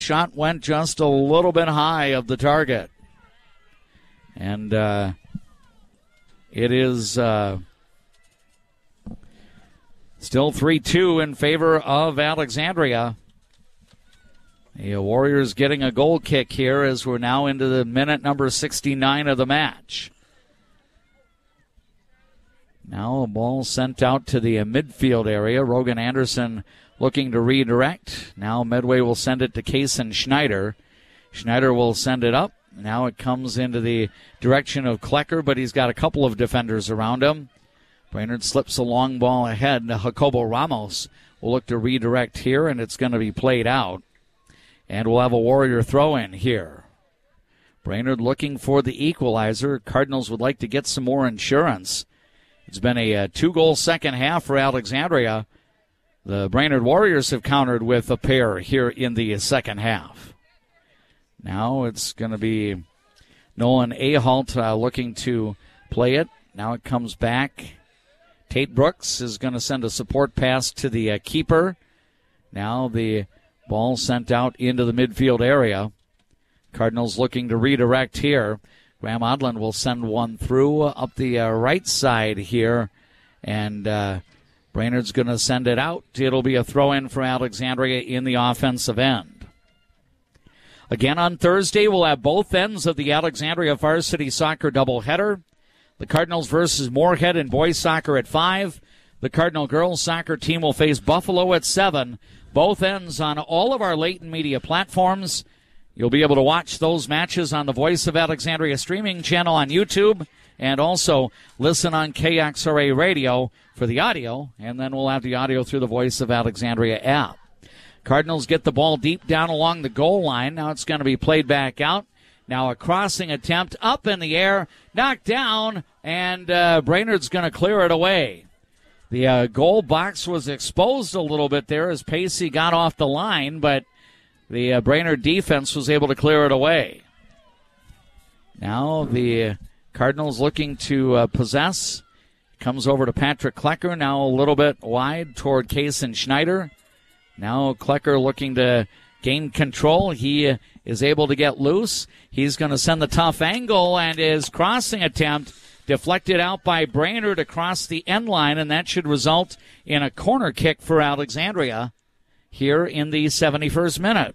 Shot went just a little bit high of the target. And it is still 3-2 in favor of Alexandria. The Warriors getting a goal kick here as we're now into the minute number 69 of the match. Now a ball sent out to the midfield area. Rogan Anderson looking to redirect. Now Medway will send it to Kaysen Schneider. Schneider will send it up. Now it comes into the direction of Klecker, but he's got a couple of defenders around him. Brainerd slips a long ball ahead. Jacobo Ramos will look to redirect here, and it's going to be played out. And we'll have a Warrior throw-in here. Brainerd looking for the equalizer. Cardinals would like to get some more insurance. It's been a two-goal second half for Alexandria. The Brainerd Warriors have countered with a pair here in the second half. Now it's going to be Nolan Ahalt looking to play it. Now it comes back. Tate Brooks is going to send a support pass to the keeper. Now the ball sent out into the midfield area. Cardinals looking to redirect here. Graham Odland will send one through up the right side here. And Brainerd's going to send it out. It'll be a throw-in for Alexandria in the offensive end. Again on Thursday, we'll have both ends of the Alexandria varsity soccer doubleheader. The Cardinals versus Moorhead in boys soccer at 5. The Cardinal girls soccer team will face Buffalo at 7. Both ends on all of our Leighton Media platforms. You'll be able to watch those matches on the Voice of Alexandria streaming channel on YouTube and also listen on KXRA Radio for the audio, and then we'll have the audio through the Voice of Alexandria app. Cardinals get the ball deep down along the goal line. Now it's going to be played back out. Now a crossing attempt up in the air, knocked down, and Brainerd's going to clear it away. The goal box was exposed a little bit there as Pacey got off the line, but the Brainerd defense was able to clear it away. Now the Cardinals looking to possess. Comes over to Patrick Klecker, now a little bit wide toward Kaysen Schneider. Now Klecker looking to gain control. He is able to get loose. He's going to send the tough angle, and his crossing attempt deflected out by Brainerd across the end line, and that should result in a corner kick for Alexandria here in the 71st minute.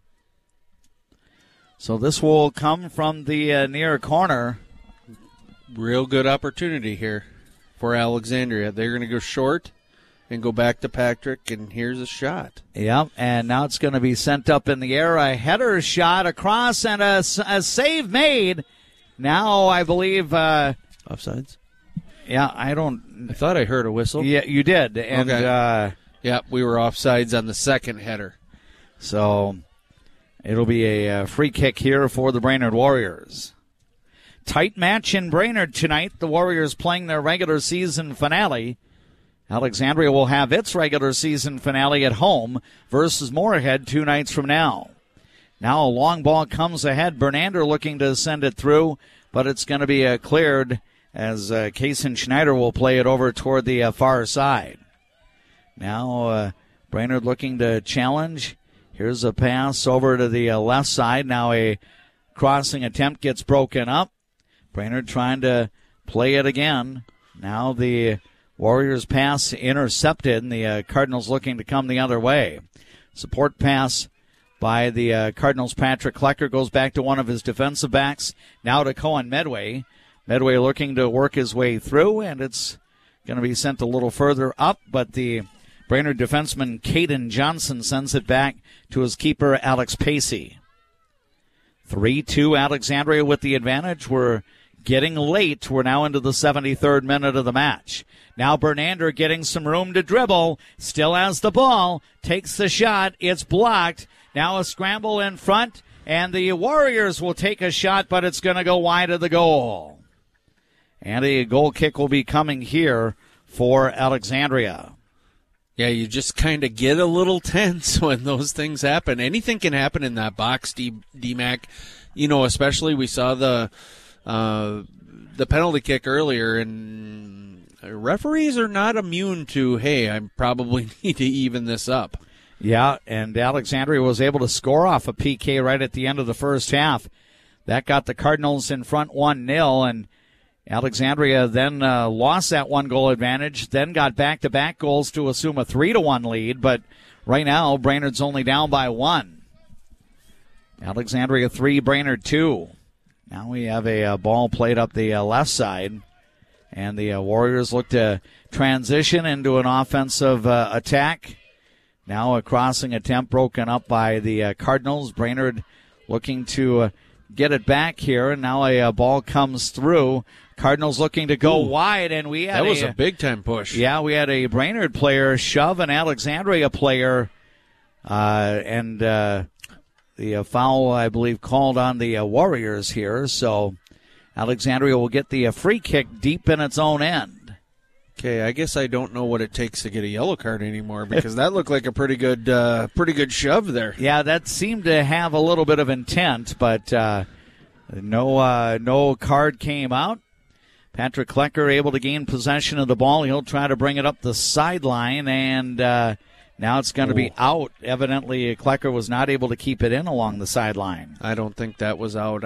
So this will come from the near corner. Real good opportunity here for Alexandria. They're going to go short and go back to Patrick, and here's a shot. Yep, and now it's going to be sent up in the air. A header shot across and a save made. Now I believe... offsides? Yeah, I thought I heard a whistle. Yeah, you did. And, okay. Yeah, we were offsides on the second header. So it'll be a free kick here for the Brainerd Warriors. Tight match in Brainerd tonight. The Warriors playing their regular season finale. Alexandria will have its regular season finale at home versus Moorhead 2 nights from now. Now a long ball comes ahead. Bernander looking to send it through, but it's going to be cleared as Kaysen Schneider will play it over toward the far side. Now Brainerd looking to challenge. Here's a pass over to the left side. Now a crossing attempt gets broken up. Brainerd trying to play it again. Now the Warriors pass intercepted, and the Cardinals looking to come the other way. Support pass by the Cardinals. Patrick Klecker goes back to one of his defensive backs. Now to Cohen Medway. Medway looking to work his way through, and it's going to be sent a little further up, but the Brainerd defenseman Caden Johnson sends it back to his keeper Alex Pacey. 3-2 Alexandria with the advantage. We're getting late. We're now into the 73rd minute of the match. Now Bernander getting some room to dribble. Still has the ball. Takes the shot. It's blocked. Now a scramble in front. And the Warriors will take a shot, but it's going to go wide of the goal. And a goal kick will be coming here for Alexandria. Yeah, you just kind of get a little tense when those things happen. Anything can happen in that box, D-Mac. You know, especially we saw the penalty kick earlier, and referees are not immune to, hey, I probably need to even this up. Yeah, and Alexandria was able to score off a PK right at the end of the first half. That got the Cardinals in front 1-0, and Alexandria then lost that 1-goal advantage, then got back-to-back goals to assume a 3-1 lead, but right now Brainerd's only down by 1. Alexandria 3, Brainerd 2. Now we have a ball played up the left side, and the Warriors look to transition into an offensive attack. Now a crossing attempt broken up by the Cardinals. Brainerd looking to get it back here, and now a ball comes through. Cardinals looking to go wide, and we had that was a big-time push. Yeah, we had a Brainerd player shove an Alexandria player, and the foul, I believe, called on the Warriors here. So Alexandria will get the free kick deep in its own end. Okay, I guess I don't know what it takes to get a yellow card anymore, because that looked like a pretty good shove there. Yeah, that seemed to have a little bit of intent, but no card came out. Patrick Klecker able to gain possession of the ball. He'll try to bring it up the sideline, and now it's going to be out. Evidently, Klecker was not able to keep it in along the sideline. I don't think that was out.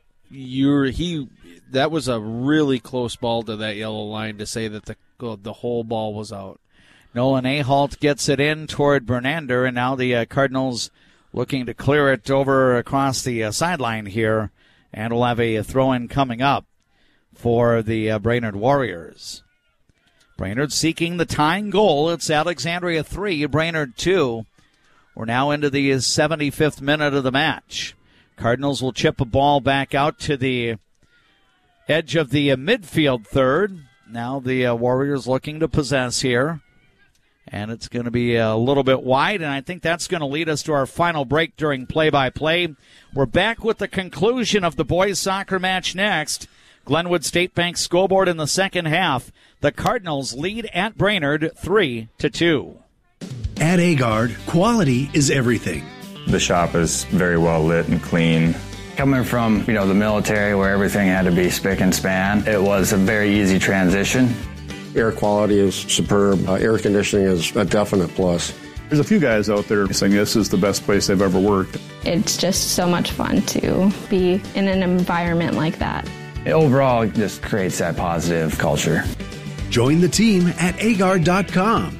That was a really close ball to that yellow line to say that the whole ball was out. Nolan Ahalt gets it in toward Bernander, and now the Cardinals looking to clear it over across the sideline here, and we'll have a throw-in coming up for the Brainerd Warriors. Brainerd seeking the tying goal. It's Alexandria 3, Brainerd 2. We're now into the 75th minute of the match. Cardinals will chip a ball back out to the edge of the midfield third. Now the Warriors looking to possess here. And it's going to be a little bit wide, and I think that's going to lead us to our final break during play-by-play. We're back with the conclusion of the boys' soccer match next. Glenwood State Bank scoreboard in the second half. The Cardinals lead at Brainerd 3-2. At Agard, quality is everything. The shop is very well lit and clean. Coming from, the military where everything had to be spick and span, it was a very easy transition. Air quality is superb. Air conditioning is a definite plus. There's a few guys out there saying this is the best place they've ever worked. It's just so much fun to be in an environment like that. Overall, it just creates that positive culture. Join the team at agard.com.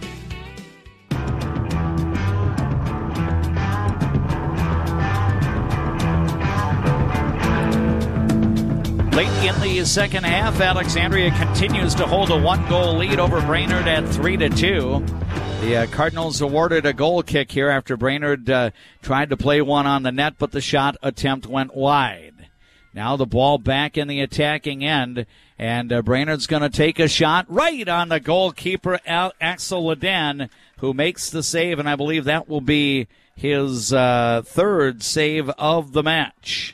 Late in the second half, Alexandria continues to hold a 1-goal lead over Brainerd at 3-2. The Cardinals awarded a goal kick here after Brainerd tried to play one on the net, but the shot attempt went wide. Now the ball back in the attacking end, and Brainerd's going to take a shot right on the goalkeeper, Axel Leden, who makes the save, and I believe that will be his third save of the match.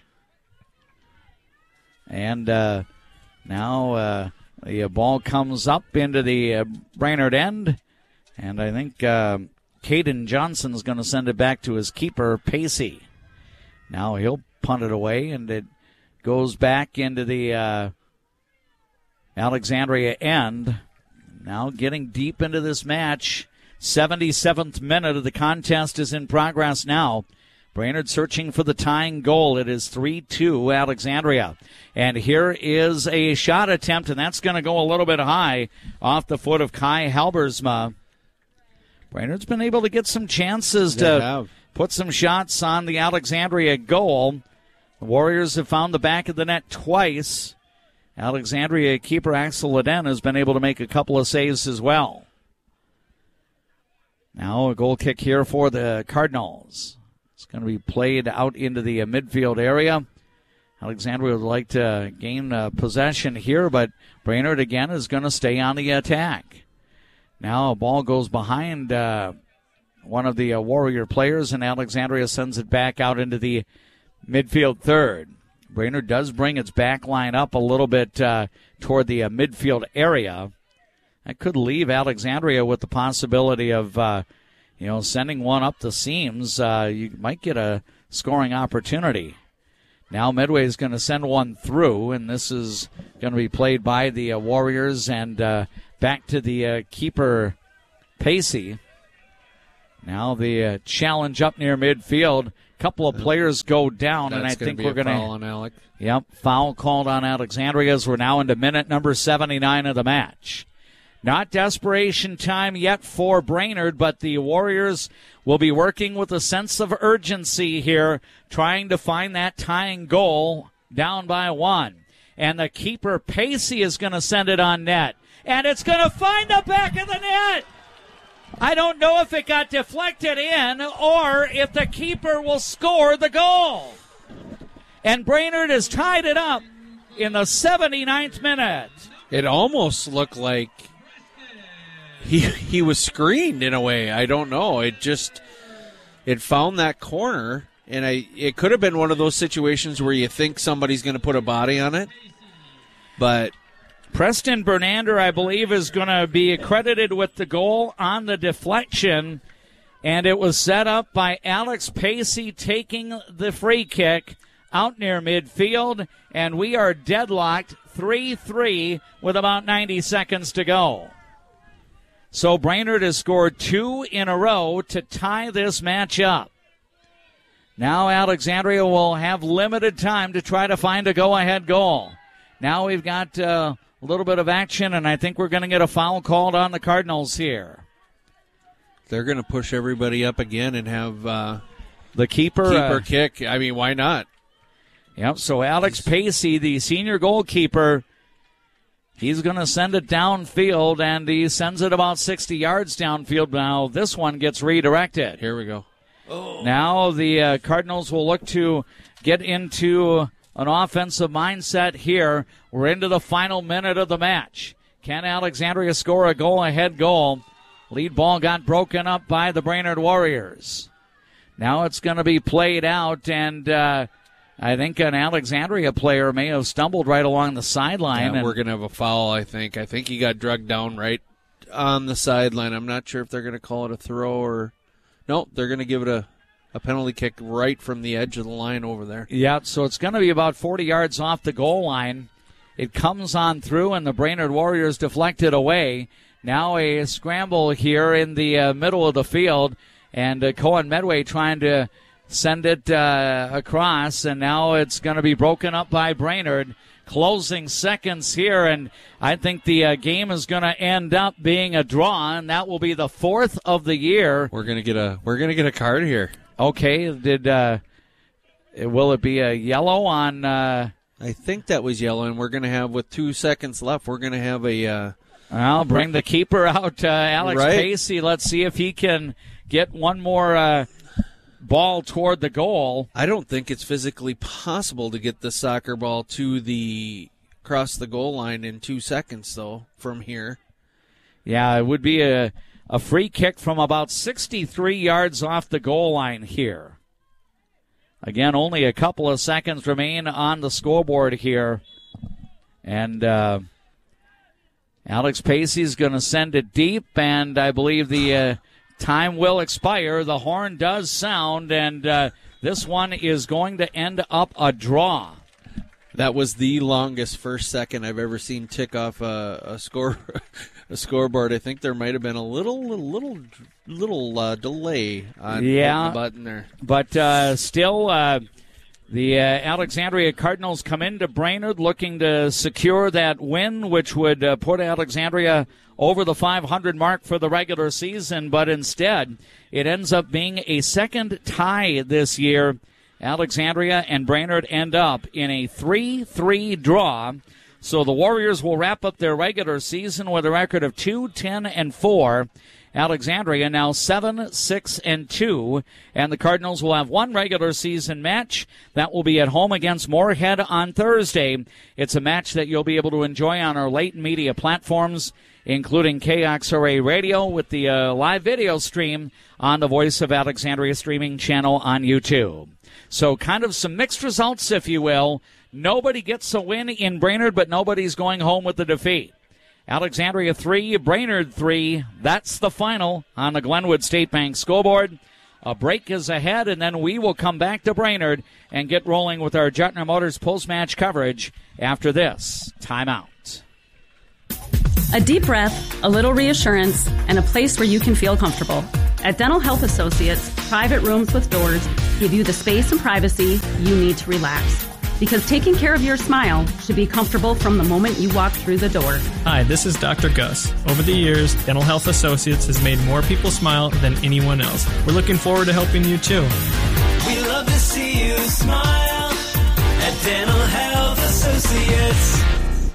And now the ball comes up into the Brainerd end, and I think Caden Johnson's going to send it back to his keeper, Pacey. Now he'll punt it away, and it goes back into the Alexandria end. Now getting deep into this match. 77th minute of the contest is in progress now. Brainerd searching for the tying goal. It is 3-2 Alexandria. And here is a shot attempt, and that's going to go a little bit high off the foot of Kai Halbersma. Brainerd's been able to get some chances to put some shots on the Alexandria goal. The Warriors have found the back of the net twice. Alexandria keeper Axel Leden has been able to make a couple of saves as well. Now a goal kick here for the Cardinals. It's going to be played out into the midfield area. Alexandria would like to gain possession here, but Brainerd again is going to stay on the attack. Now a ball goes behind one of the Warrior players, and Alexandria sends it back out into the midfield third. Brainerd does bring its back line up a little bit toward the midfield area. That could leave Alexandria with the possibility of sending one up the seams. You might get a scoring opportunity. Now Medway is going to send one through, and this is going to be played by the Warriors and back to the keeper, Pacey. Now the challenge up near midfield. A couple of players go down, and I think we're going to foul on Alec. Yep, foul called on Alexandria as we're now into minute number 79 of the match. Not desperation time yet for Brainerd, but the Warriors will be working with a sense of urgency here, trying to find that tying goal, down by 1. And the keeper, Pacey, is going to send it on net. And it's going to find the back of the net. I don't know if it got deflected in or if the keeper will score the goal. And Brainerd has tied it up in the 79th minute. It almost looked like he was screened in a way. I don't know. It found that corner, and it could have been one of those situations where you think somebody's going to put a body on it. But Preston Bernander, I believe, is going to be accredited with the goal on the deflection, and it was set up by Alex Pacey taking the free kick out near midfield, and we are deadlocked 3-3 with about 90 seconds to go. So Brainerd has scored 2 in a row to tie this match up. Now Alexandria will have limited time to try to find a go-ahead goal. Now we've got a little bit of action, and I think we're going to get a foul called on the Cardinals here. They're going to push everybody up again and have the keeper kick. I mean, why not? Yep, so Alex Pacey, the senior goalkeeper, he's going to send it downfield, and he sends it about 60 yards downfield. Now this one gets redirected. Here we go. Oh. Now the Cardinals will look to get into an offensive mindset here. We're into the final minute of the match. Can Alexandria score a go-ahead goal? Lead ball got broken up by the Brainerd Warriors. Now it's going to be played out, and I think an Alexandria player may have stumbled right along the sideline. Yeah, we're going to have a foul, I think. I think he got drugged down right on the sideline. I'm not sure if they're going to call it a throw or... No, they're going to give it a penalty kick right from the edge of the line over there. Yeah, so it's going to be about 40 yards off the goal line. It comes on through, and the Brainerd Warriors deflect it away. Now a scramble here in the middle of the field, and Cohen Medway trying to send it across, and now it's going to be broken up by Brainerd. Closing seconds here, and I think the game is going to end up being a draw, and that will be the 4th of the year. We're going to get a card here. Okay, will it be a yellow on? I think that was yellow, and we're going to have, with 2 seconds left, we're going to have a. I'll bring the keeper out, Alex right. Pacey. Let's see if he can get one more ball toward the goal. I don't think it's physically possible to get the soccer ball across the goal line in 2 seconds, though, from here. Yeah, it would be a free kick from about 63 yards off the goal line here. Again, only a couple of seconds remain on the scoreboard here. And Alex Pacey's going to send it deep, and I believe the time will expire. The horn does sound, and this one is going to end up a draw. That was the longest first second I've ever seen tick off a scoreboard. I think there might have been a little delay on the button there. But still, the Alexandria Cardinals come into Brainerd looking to secure that win, which would put Alexandria over the 500 mark for the regular season, but instead it ends up being a second tie this year. Alexandria and Brainerd end up in a 3-3 draw. So the Warriors will wrap up their regular season with a record of 2-10-4. Alexandria now 7-6-2, and the Cardinals will have one regular season match. That will be at home against Moorhead on Thursday. It's a match that you'll be able to enjoy on our Leighton Media platforms, including KXRA Radio with the live video stream on the Voice of Alexandria streaming channel on YouTube. So kind of some mixed results, if you will. Nobody gets a win in Brainerd, but nobody's going home with the defeat. Alexandria 3, Brainerd 3. That's the final on the Glenwood State Bank scoreboard. A break is ahead, and then we will come back to Brainerd and get rolling with our Jutner Motors post-match coverage after this timeout. A deep breath, a little reassurance, and a place where you can feel comfortable. At Dental Health Associates, private rooms with doors give you the space and privacy you need to relax. Because taking care of your smile should be comfortable from the moment you walk through the door. Hi, this is Dr. Gus. Over the years, Dental Health Associates has made more people smile than anyone else. We're looking forward to helping you too. We love to see you smile at Dental Health Associates.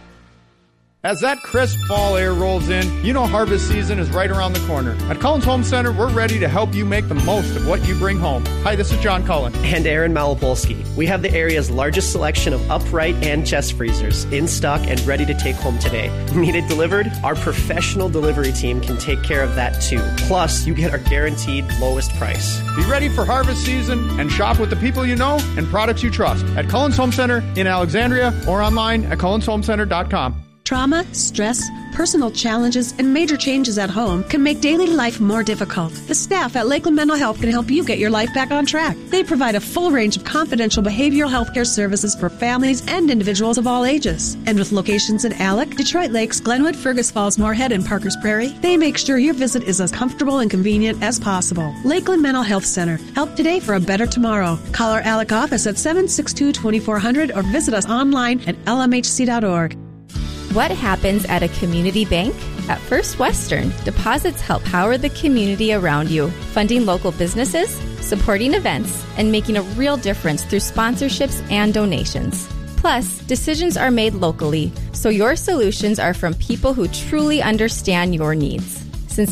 As that crisp fall air rolls in, you know harvest season is right around the corner. At Cullen's Home Center, we're ready to help you make the most of what you bring home. Hi, this is John Cullen. And Aaron Malopolsky. We have the area's largest selection of upright and chest freezers in stock and ready to take home today. Need it delivered? Our professional delivery team can take care of that too. Plus, you get our guaranteed lowest price. Be ready for harvest season and shop with the people you know and products you trust at Cullen's Home Center in Alexandria or online at cullenshomecenter.com. Trauma, stress, personal challenges, and major changes at home can make daily life more difficult. The staff at Lakeland Mental Health can help you get your life back on track. They provide a full range of confidential behavioral health care services for families and individuals of all ages. And with locations in Alec, Detroit Lakes, Glenwood, Fergus Falls, Moorhead, and Parkers Prairie, they make sure your visit is as comfortable and convenient as possible. Lakeland Mental Health Center. Help today for a better tomorrow. Call our Alec office at 762-2400 or visit us online at lmhc.org. What happens at a community bank? At First Western, deposits help power the community around you, funding local businesses, supporting events, and making a real difference through sponsorships and donations. Plus, decisions are made locally, so your solutions are from people who truly understand your needs. Since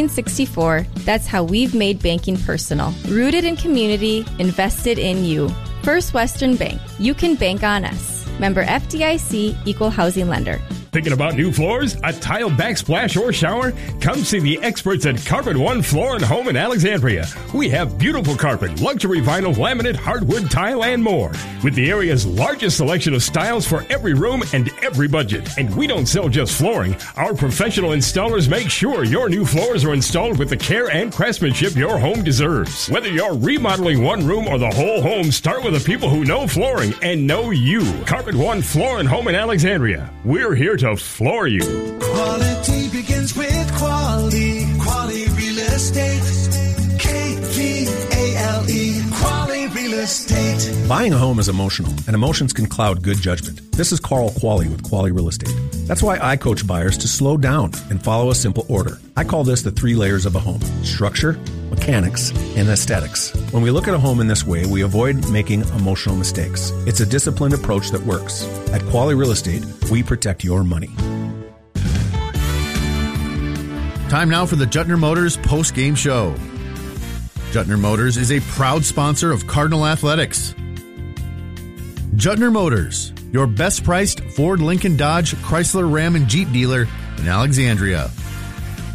1964, that's how we've made banking personal. Rooted in community, invested in you. First Western Bank. You can bank on us. Member FDIC, Equal Housing Lender. Thinking about new floors, a tile backsplash or shower? Come see the experts at Carpet One Floor and Home in Alexandria. We have beautiful carpet, luxury vinyl, laminate, hardwood, tile, and more. With the area's largest selection of styles for every room and every budget. And we don't sell just flooring. Our professional installers make sure your new floors are installed with the care and craftsmanship your home deserves. Whether you're remodeling one room or the whole home, start with the people who know flooring and know you. Carpet One Floor and Home in Alexandria. We're here to floor you. Quality begins with quality. Quality Real Estate. K-V-A-L-E. Quality Real Estate. Buying a home is emotional, and emotions can cloud good judgment. This is Carl Qualley with Qualley Real Estate. That's why I coach buyers to slow down and follow a simple order. I call this the 3 layers of a home: structure, mechanics, and aesthetics. When we look at a home in this way, we avoid making emotional mistakes. It's a disciplined approach that works. At Qualley Real Estate, we protect your money. Time now for the Juttner Motors post-game show. Juttner Motors is a proud sponsor of Cardinal Athletics. Juttner Motors, your best-priced Ford, Lincoln, Dodge, Chrysler, Ram, and Jeep dealer in Alexandria.